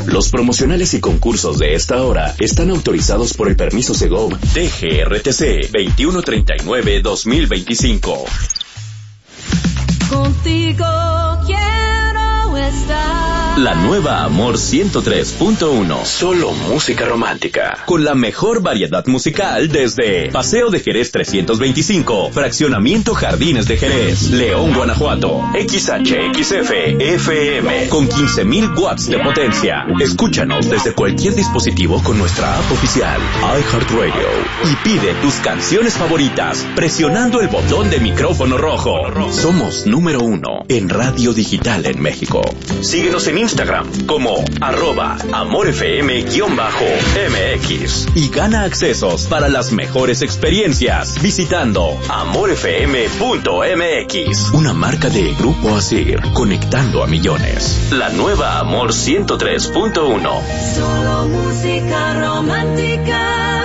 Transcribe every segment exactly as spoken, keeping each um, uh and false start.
Los promocionales y concursos de esta hora están autorizados por el permiso Segov D G R T C veintiuno treinta y nueve guión dos mil veinticinco. Contigo quiero estar. La nueva Amor ciento tres punto uno. Solo música romántica. Con la mejor variedad musical desde Paseo de Jerez trescientos veinticinco, Fraccionamiento Jardines de Jerez, León, Guanajuato. X H X F F M con quince mil watts de potencia. Escúchanos desde cualquier dispositivo con nuestra app oficial iHeartRadio y pide tus canciones favoritas presionando el botón de micrófono rojo. Somos número uno en radio digital en México. Síguenos en Instagram como arroba amorfm-M X y gana accesos para las mejores experiencias visitando amorfm punto M X. Una marca de Grupo Asir, conectando a millones. La nueva Amor ciento tres punto uno. Solo música romántica.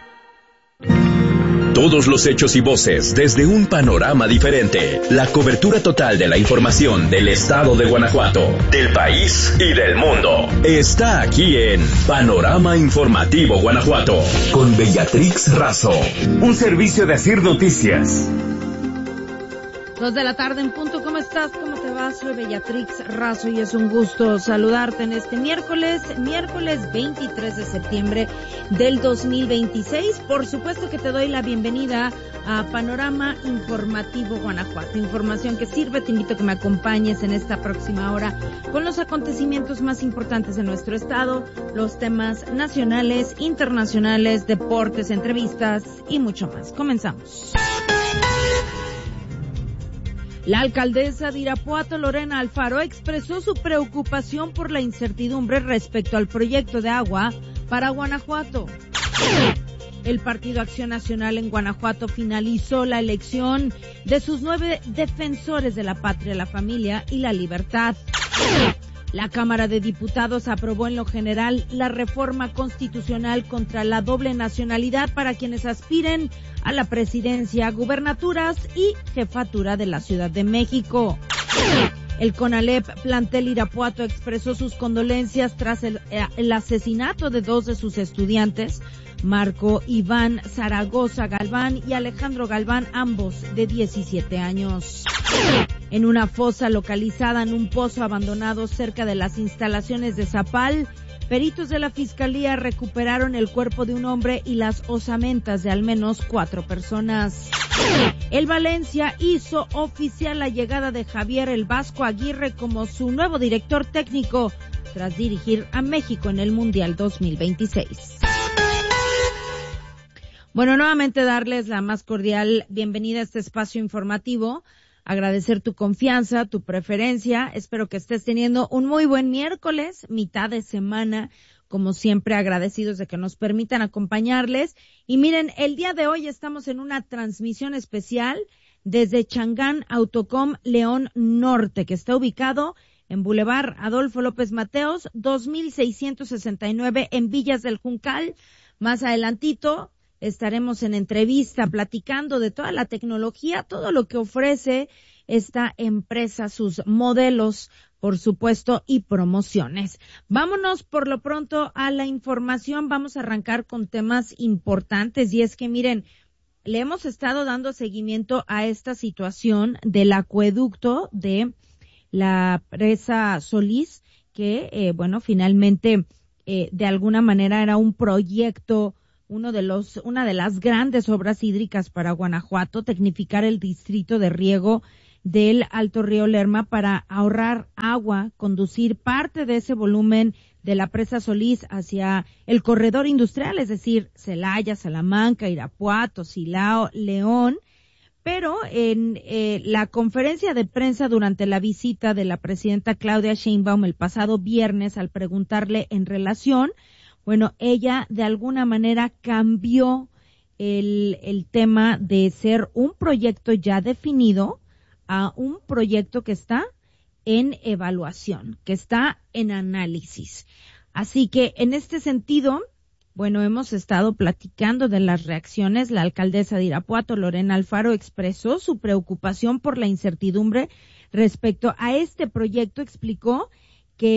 Todos los hechos y voces desde un panorama diferente. La cobertura total de la información del estado de Guanajuato, del país y del mundo. Está aquí en Panorama Informativo Guanajuato. Con Bellatrix Razo. Un servicio de Asir Noticias. Dos de la tarde en punto. ¿Cómo estás? ¿Cómo te va? Soy Bellatrix Razo y es un gusto saludarte en este miércoles, miércoles veintitrés de septiembre del dos mil veintiséis. Por supuesto que te doy la bienvenida a Panorama Informativo Guanajuato. Información que sirve. Te invito a que me acompañes en esta próxima hora con los acontecimientos más importantes de nuestro estado, los temas nacionales, internacionales, deportes, entrevistas y mucho más. Comenzamos. La alcaldesa de Irapuato, Lorena Alfaro, expresó su preocupación por la incertidumbre respecto al proyecto de agua para Guanajuato. El Partido Acción Nacional en Guanajuato finalizó la elección de sus nueve defensores de la patria, la familia y la libertad. La Cámara de Diputados aprobó en lo general la reforma constitucional contra la doble nacionalidad para quienes aspiren a la presidencia, gubernaturas y jefatura de la Ciudad de México. El CONALEP plantel Irapuato expresó sus condolencias tras el, el asesinato de dos de sus estudiantes, Marco Iván Zaragoza Galván y Alejandro Galván, ambos de diecisiete años. En una fosa localizada en un pozo abandonado cerca de las instalaciones de Zapal, peritos de la Fiscalía recuperaron el cuerpo de un hombre y las osamentas de al menos cuatro personas. El Valencia hizo oficial la llegada de Javier El Vasco Aguirre como su nuevo director técnico tras dirigir a México en el Mundial dos mil veintiséis. Bueno, nuevamente darles la más cordial bienvenida a este espacio informativo, agradecer tu confianza, tu preferencia, espero que estés teniendo un muy buen miércoles, mitad de semana, como siempre agradecidos de que nos permitan acompañarles. Y miren, el día de hoy estamos en una transmisión especial desde Changán Autocom León Norte, que está ubicado en Boulevard Adolfo López Mateos, dos mil seiscientos sesenta y nueve en Villas del Juncal. Más adelantito estaremos en entrevista platicando de toda la tecnología, todo lo que ofrece esta empresa, sus modelos, por supuesto, y promociones. Vámonos por lo pronto a la información. Vamos a arrancar con temas importantes y es que miren, le hemos estado dando seguimiento a esta situación del acueducto de la presa Solís, que, eh, bueno, finalmente, eh, de alguna manera era un proyecto, uno de los, una de las grandes obras hídricas para Guanajuato, tecnificar el distrito de riego del Alto Río Lerma para ahorrar agua, conducir parte de ese volumen de la presa Solís hacia el corredor industrial, es decir, Celaya, Salamanca, Irapuato, Silao, León. Pero en eh, la conferencia de prensa durante la visita de la presidenta Claudia Sheinbaum el pasado viernes, al preguntarle en relación, bueno, ella de alguna manera cambió el, el tema de ser un proyecto ya definido a un proyecto que está en evaluación, que está en análisis. Así que en este sentido, bueno, hemos estado platicando de las reacciones. La alcaldesa de Irapuato, Lorena Alfaro, expresó su preocupación por la incertidumbre respecto a este proyecto. Explicó que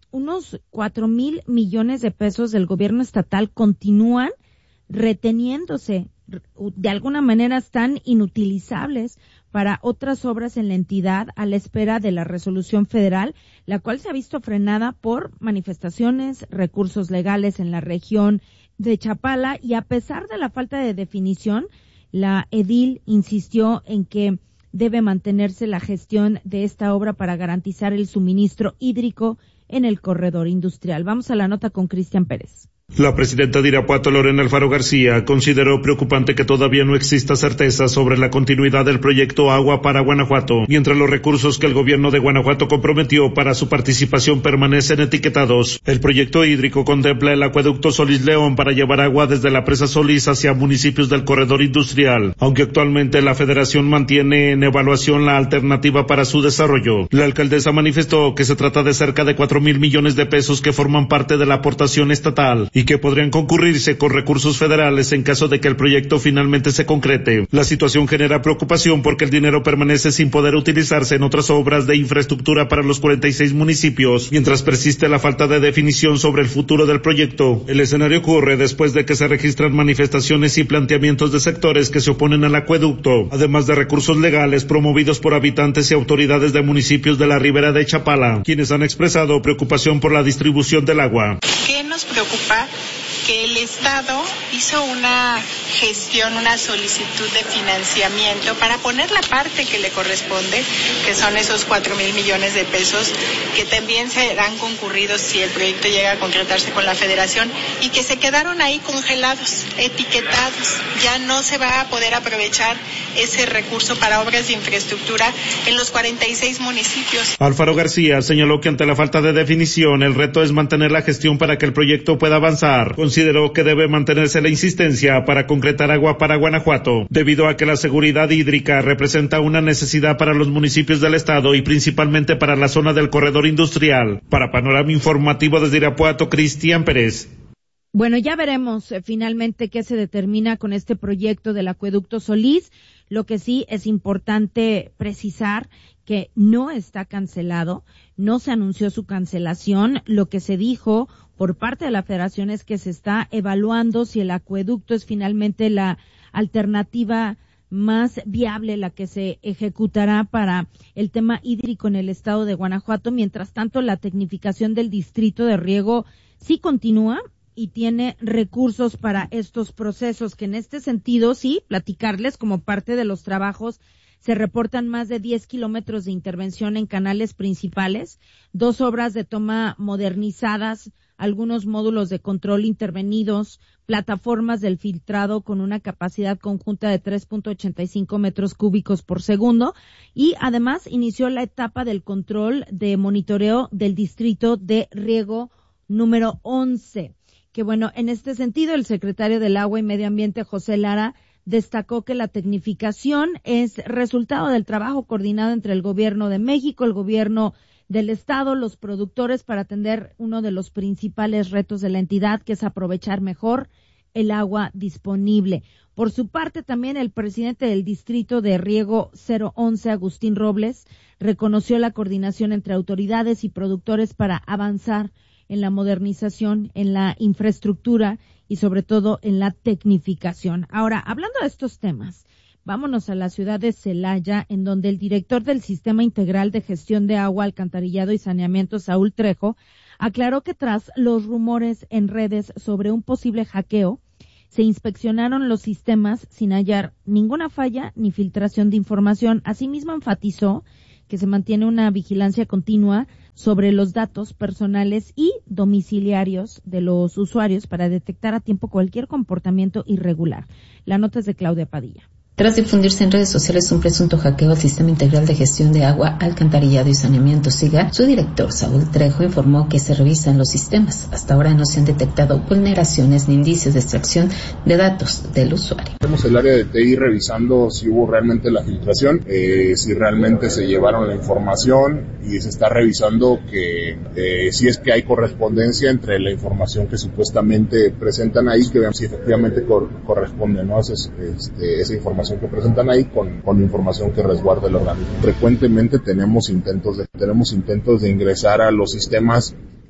unos cuatro mil millones de pesos del gobierno estatal continúan reteniéndose, de alguna manera están inutilizables para otras obras en la entidad a la espera de la resolución federal, la cual se ha visto frenada por manifestaciones, recursos legales en la región de Chapala, y a pesar de la falta de definición, la edil insistió en que debe mantenerse la gestión de esta obra para garantizar el suministro hídrico en el corredor industrial. Vamos a la nota con Cristian Pérez. La presidenta de Irapuato, Lorena Alfaro García, consideró preocupante que todavía no exista certeza sobre la continuidad del proyecto Agua para Guanajuato, mientras los recursos que el gobierno de Guanajuato comprometió para su participación permanecen etiquetados. El proyecto hídrico contempla el acueducto Solís León para llevar agua desde la presa Solís hacia municipios del corredor industrial, aunque actualmente la federación mantiene en evaluación la alternativa para su desarrollo. La alcaldesa manifestó que se trata de cerca de cuatro mil millones de pesos que forman parte de la aportación estatal y que podrían concurrirse con recursos federales en caso de que el proyecto finalmente se concrete. La situación genera preocupación porque el dinero permanece sin poder utilizarse en otras obras de infraestructura para los cuarenta y seis municipios, mientras persiste la falta de definición sobre el futuro del proyecto. El escenario ocurre después de que se registran manifestaciones y planteamientos de sectores que se oponen al acueducto, además de recursos legales promovidos por habitantes y autoridades de municipios de la ribera de Chapala, quienes han expresado preocupación por la distribución del agua. ¿Qué nos preocupa? Que el Estado hizo una gestión, una solicitud de financiamiento para poner la parte que le corresponde, que son esos cuatro mil millones de pesos, que también serán concurridos si el proyecto llega a concretarse con la Federación, y que se quedaron ahí congelados, etiquetados. Ya no se va a poder aprovechar ese recurso para obras de infraestructura en los cuarenta y seis municipios. Alfaro García señaló que ante la falta de definición, el reto es mantener la gestión para que el proyecto pueda avanzar. Consideró que debe mantenerse la insistencia para concretar agua para Guanajuato, debido a que la seguridad hídrica representa una necesidad para los municipios del estado y principalmente para la zona del corredor industrial. Para Panorama Informativo desde Irapuato, Cristian Pérez. Bueno, ya veremos eh, finalmente qué se determina con este proyecto del acueducto Solís. Lo que sí es importante precisar que no está cancelado, no se anunció su cancelación. Lo que se dijo por parte de la Federación es que se está evaluando si el acueducto es finalmente la alternativa más viable, la que se ejecutará para el tema hídrico en el estado de Guanajuato. Mientras tanto, la tecnificación del distrito de riego sí continúa y tiene recursos para estos procesos, que en este sentido, sí, platicarles como parte de los trabajos, se reportan más de diez kilómetros de intervención en canales principales, dos obras de toma modernizadas, algunos módulos de control intervenidos, plataformas del filtrado con una capacidad conjunta de tres punto ochenta y cinco metros cúbicos por segundo, y además inició la etapa del control de monitoreo del distrito de riego número once. Que bueno, en este sentido, el secretario del Agua y Medio Ambiente, José Lara, destacó que la tecnificación es resultado del trabajo coordinado entre el Gobierno de México, el Gobierno del Estado, los productores, para atender uno de los principales retos de la entidad, que es aprovechar mejor el agua disponible. Por su parte, también el presidente del Distrito de Riego cero once, Agustín Robles, reconoció la coordinación entre autoridades y productores para avanzar en la modernización, en la infraestructura y sobre todo en la tecnificación. Ahora, hablando de estos temas, vámonos a la ciudad de Celaya, en donde el director del Sistema Integral de Gestión de Agua, Alcantarillado y Saneamiento, Saúl Trejo, aclaró que tras los rumores en redes sobre un posible hackeo, se inspeccionaron los sistemas sin hallar ninguna falla ni filtración de información. Asimismo, enfatizó que se mantiene una vigilancia continua sobre los datos personales y domiciliarios de los usuarios para detectar a tiempo cualquier comportamiento irregular. La nota es de Claudia Padilla. Tras difundirse en redes sociales un presunto hackeo al Sistema Integral de Gestión de Agua, Alcantarillado y Saneamiento, SIGA, su director, Saúl Trejo, informó que se revisan los sistemas. Hasta ahora no se han detectado vulneraciones ni indicios de extracción de datos del usuario. Tenemos el área de T I revisando si hubo realmente la filtración, eh, si realmente se llevaron la información, y se está revisando que eh, si es que hay correspondencia entre la información que supuestamente presentan ahí, que vean si efectivamente cor- corresponde, ¿no? Es, este, esa información que presentan ahí con, con información que resguarda el organismo. Frecuentemente tenemos intentos de, tenemos intentos de ingresar a los sistemas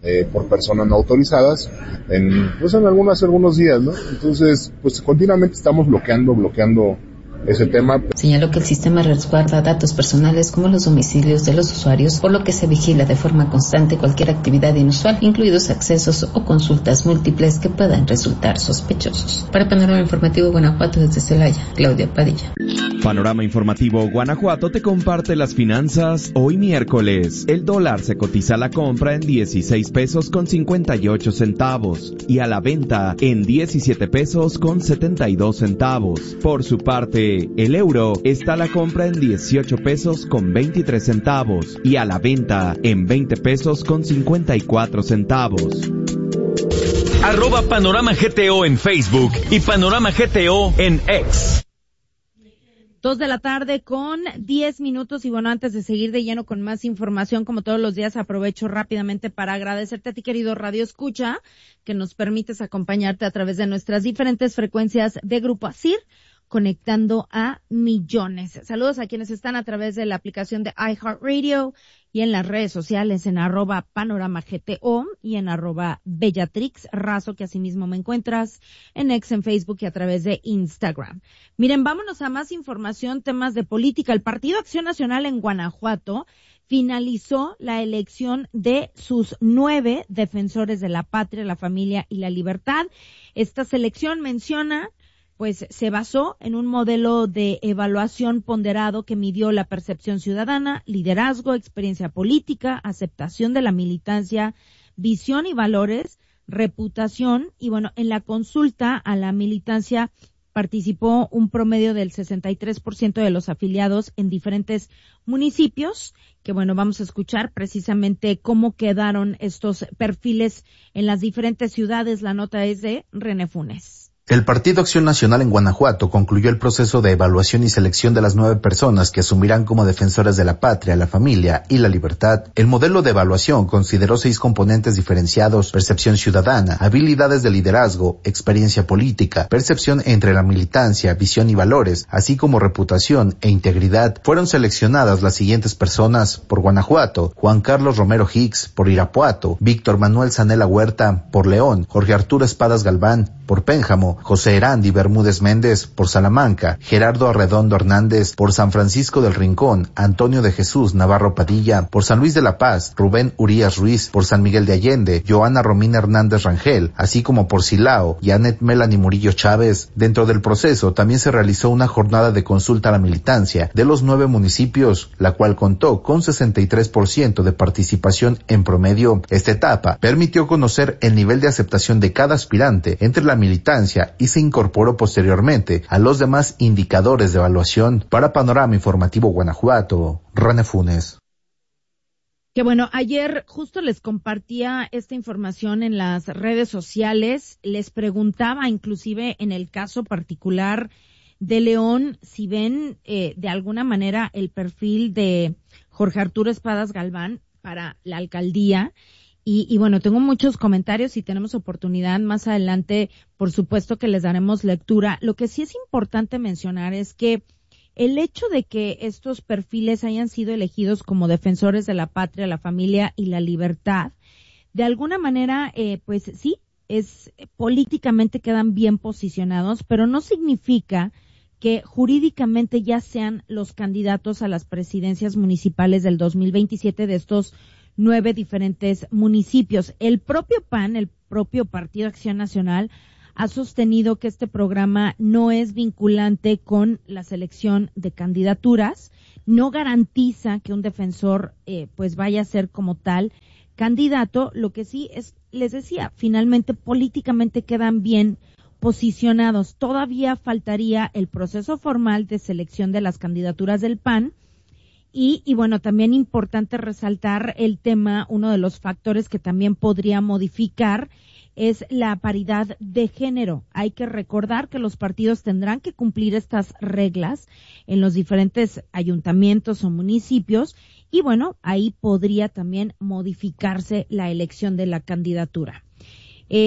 eh, por personas no autorizadas en, pues en algunas, algunos días, ¿no? Entonces, pues continuamente estamos bloqueando, bloqueando ese tema. Señaló que el sistema resguarda datos personales como los domicilios de los usuarios, por lo que se vigila de forma constante cualquier actividad inusual, incluidos accesos o consultas múltiples que puedan resultar sospechosos. Para Panorama Informativo Guanajuato, desde Celaya, Claudia Padilla. Panorama Informativo Guanajuato te comparte las finanzas hoy miércoles. El dólar se cotiza a la compra en dieciséis pesos con cincuenta y ocho centavos y a la venta en diecisiete pesos con setenta y dos centavos. Por su parte, el euro está a la compra en dieciocho pesos con veintitrés centavos y a la venta en veinte pesos con cincuenta y cuatro centavos. Arroba Panorama G T O en Facebook y Panorama G T O en X. Dos de la tarde con diez minutos y bueno, antes de seguir de lleno con más información, como todos los días, aprovecho rápidamente para agradecerte a ti, querido Radio Escucha, que nos permites acompañarte a través de nuestras diferentes frecuencias de Grupo ASIR, conectando a millones. Saludos a quienes están a través de la aplicación de iHeartRadio y en las redes sociales en arroba Panorama G T O y en arroba Bellatrix Razo, que asimismo me encuentras en X, en Facebook y a través de Instagram. Miren, vámonos a más información, temas de política. El Partido Acción Nacional en Guanajuato finalizó la elección de sus nueve defensores de la patria, la familia y la libertad. Esta selección menciona pues se basó en un modelo de evaluación ponderado que midió la percepción ciudadana, liderazgo, experiencia política, aceptación de la militancia, visión y valores, reputación, y bueno, en la consulta a la militancia participó un promedio del sesenta y tres por ciento de los afiliados en diferentes municipios, que bueno, vamos a escuchar precisamente cómo quedaron estos perfiles en las diferentes ciudades. La nota es de René Funes. El Partido Acción Nacional en Guanajuato concluyó el proceso de evaluación y selección de las nueve personas que asumirán como defensoras de la patria, la familia y la libertad. El modelo de evaluación consideró seis componentes diferenciados: percepción ciudadana, habilidades de liderazgo, experiencia política, percepción entre la militancia, visión y valores, así como reputación e integridad. Fueron seleccionadas las siguientes personas: por Guanajuato, Juan Carlos Romero Hicks; por Irapuato, Víctor Manuel Zanella Huerta; por León, Jorge Arturo Espadas Galván; por Pénjamo, José Erandi Bermúdez Méndez; por Salamanca, Gerardo Arredondo Hernández; por San Francisco del Rincón, Antonio de Jesús Navarro Padilla; por San Luis de la Paz, Rubén Urías Ruiz; por San Miguel de Allende, Joana Romina Hernández Rangel, así como por Silao, Janet Melanie Murillo Chávez. Dentro del proceso también se realizó una jornada de consulta a la militancia de los nueve municipios, la cual contó con sesenta y tres por ciento de participación en promedio. Esta etapa permitió conocer el nivel de aceptación de cada aspirante entre la militancia y se incorporó posteriormente a los demás indicadores de evaluación. Para Panorama Informativo Guanajuato, René Funes. Que bueno, ayer justo les compartía esta información en las redes sociales, les preguntaba inclusive en el caso particular de León si ven eh, de alguna manera el perfil de Jorge Arturo Espadas Galván para la alcaldía. Y, y bueno, tengo muchos comentarios y tenemos oportunidad más adelante, por supuesto que les daremos lectura. Lo que sí es importante mencionar es que el hecho de que estos perfiles hayan sido elegidos como defensores de la patria, la familia y la libertad, de alguna manera, eh, pues sí, es políticamente quedan bien posicionados, pero no significa que jurídicamente ya sean los candidatos a las presidencias municipales del dos mil veintisiete de estos nueve diferentes municipios. El propio P A N, el propio Partido Acción Nacional, ha sostenido que este programa no es vinculante con la selección de candidaturas, no garantiza que un defensor eh, pues vaya a ser como tal candidato. Lo que sí es, les decía, finalmente políticamente quedan bien posicionados. Todavía faltaría el proceso formal de selección de las candidaturas del P A N. Y, y bueno, también importante resaltar el tema, uno de los factores que también podría modificar es la paridad de género. Hay que recordar que los partidos tendrán que cumplir estas reglas en los diferentes ayuntamientos o municipios y bueno, ahí podría también modificarse la elección de la candidatura. Eh,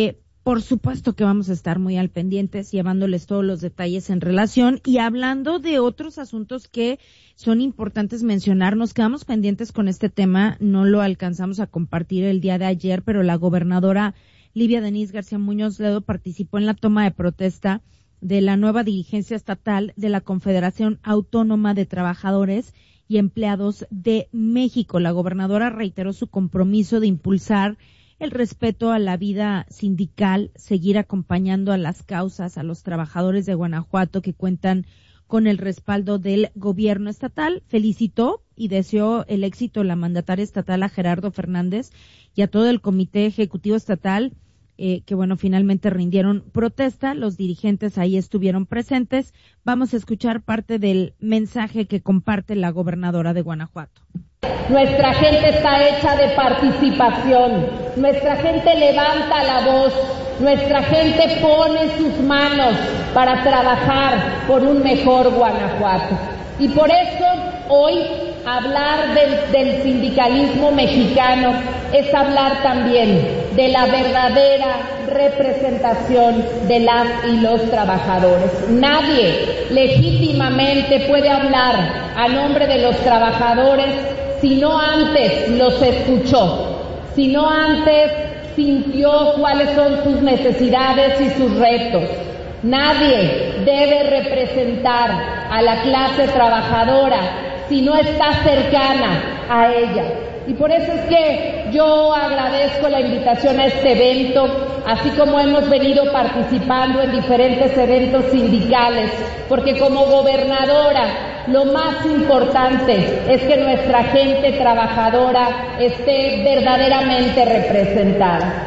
por supuesto que vamos a estar muy al pendientes, llevándoles todos los detalles en relación y hablando de otros asuntos que son importantes mencionar. Nos quedamos pendientes con este tema, no lo alcanzamos a compartir el día de ayer, pero la gobernadora Livia Denisse García Muñoz Ledo participó en la toma de protesta de la nueva dirigencia estatal de la Confederación Autónoma de Trabajadores y Empleados de México. La gobernadora reiteró su compromiso de impulsar el respeto a la vida sindical, seguir acompañando a las causas, a los trabajadores de Guanajuato que cuentan con el respaldo del gobierno estatal. Felicitó y deseó el éxito la mandataria estatal a Gerardo Fernández y a todo el comité ejecutivo estatal, eh, que bueno, finalmente rindieron protesta. Los dirigentes ahí estuvieron presentes. Vamos a escuchar parte del mensaje que comparte la gobernadora de Guanajuato. Nuestra gente está hecha de participación, nuestra gente levanta la voz, nuestra gente pone sus manos para trabajar por un mejor Guanajuato. Y por eso hoy hablar del, del sindicalismo mexicano es hablar también de la verdadera representación de las y los trabajadores. Nadie legítimamente puede hablar a nombre de los trabajadores si no antes los escuchó, si no antes sintió cuáles son sus necesidades y sus retos. Nadie debe representar a la clase trabajadora si no está cercana a ella. Y por eso es que yo agradezco la invitación a este evento, así como hemos venido participando en diferentes eventos sindicales, porque como gobernadora lo más importante es que nuestra gente trabajadora esté verdaderamente representada.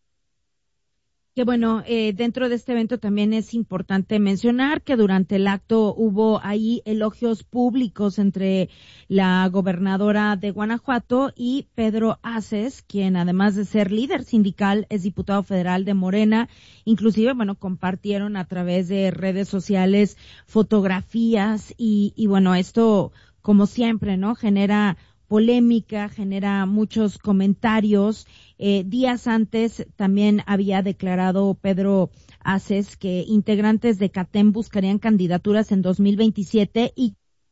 Que bueno, eh, dentro de este evento también es importante mencionar que durante el acto hubo ahí elogios públicos entre la gobernadora de Guanajuato y Pedro Aces, quien además de ser líder sindical es diputado federal de Morena. Inclusive, bueno, compartieron a través de redes sociales fotografías y, y bueno, esto como siempre, ¿no? Genera polémica, genera muchos comentarios. Eh, días antes también había declarado Pedro Aces que integrantes de CATEM buscarían candidaturas en dos mil veintisiete y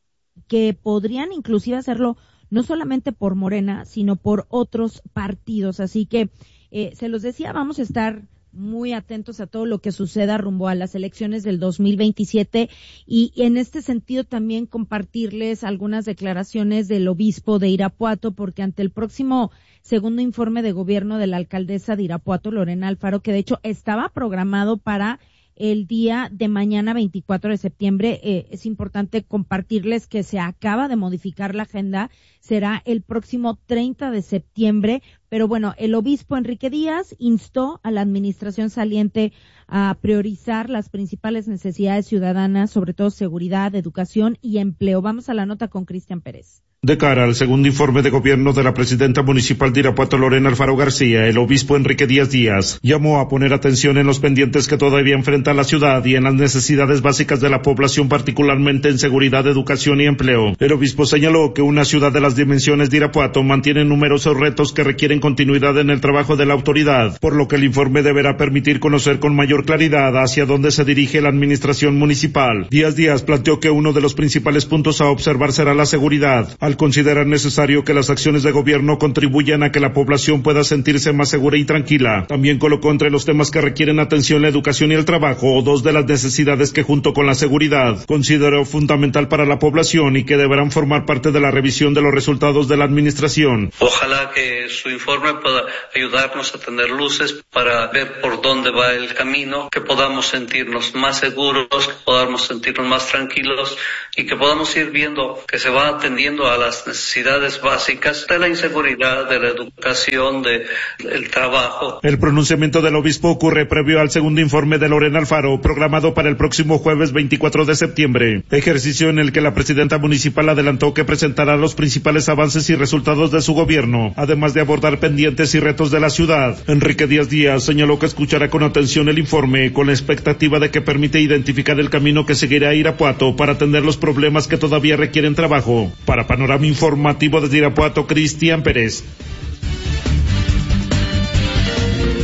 que podrían inclusive hacerlo no solamente por Morena, sino por otros partidos. Así que, eh, se los decía, vamos a estar muy atentos a todo lo que suceda rumbo a las elecciones del dos mil veintisiete y, y en este sentido también compartirles algunas declaraciones del obispo de Irapuato, porque ante el próximo segundo informe de gobierno de la alcaldesa de Irapuato, Lorena Alfaro, que de hecho estaba programado para el día de mañana veinticuatro de septiembre, eh, es importante compartirles que se acaba de modificar la agenda, será el próximo treinta de septiembre, pero bueno, el obispo Enrique Díaz instó a la administración saliente a priorizar las principales necesidades ciudadanas, sobre todo seguridad, educación y empleo. Vamos a la nota con Cristian Pérez. De cara al segundo informe de gobierno de la presidenta municipal de Irapuato, Lorena Alfaro García, el obispo Enrique Díaz Díaz llamó a poner atención en los pendientes que todavía enfrenta la ciudad y en las necesidades básicas de la población, particularmente en seguridad, educación y empleo. El obispo señaló que una ciudad de las dimensiones de Irapuato mantiene numerosos retos que requieren continuidad en el trabajo de la autoridad, por lo que el informe deberá permitir conocer con mayor claridad hacia dónde se dirige la administración municipal. Díaz Díaz planteó que uno de los principales puntos a observar será la seguridad, al considerar necesario que las acciones de gobierno contribuyan a que la población pueda sentirse más segura y tranquila. También colocó entre los temas que requieren atención la educación y el trabajo, dos de las necesidades que junto con la seguridad consideró fundamental para la población y que deberán formar parte de la revisión de los resultados de la administración. Ojalá que su informe pueda ayudarnos a tener luces para ver por dónde va el camino, que podamos sentirnos más seguros, que podamos sentirnos más tranquilos y que podamos ir viendo que se va atendiendo a las necesidades básicas de la inseguridad, de la educación, de el trabajo. El pronunciamiento del obispo ocurre previo al segundo informe de Lorena Alfaro, programado para el próximo jueves veinticuatro de septiembre, ejercicio en el que la presidenta municipal adelantó que presentará los principales avances y resultados de su gobierno, además de abordar pendientes y retos de la ciudad. Enrique Díaz Díaz señaló que escuchará con atención el informe, con la expectativa de que permite identificar el camino que seguirá Irapuato para atender los problemas que todavía requieren trabajo. Para Panorama Informativo desde Irapuato, Cristian Pérez.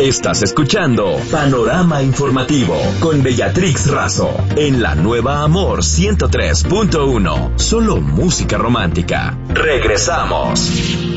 Estás escuchando Panorama Informativo con Bellatrix Razo en la nueva Amor ciento tres punto uno. Solo música romántica. Regresamos.